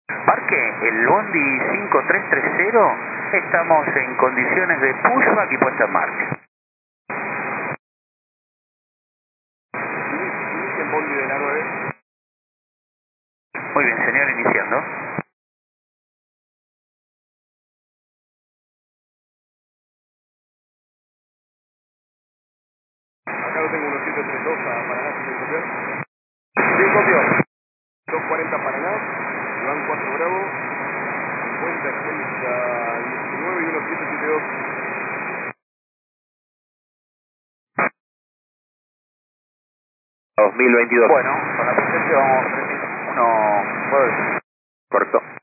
Parque, el Bondi 5330, estamos en condiciones de pushback y puesta en marcha. Inicia el Bondi de la 9. Muy bien, señor, iniciando. Acá lo tengo 1732 a Paraná, sin copiar. Sí, copio. 240 Paraná, Iván 4 Bravo, 50 Agenda 19 y 1772. 2022. Bueno, con la presencia vamos a 31. Correcto.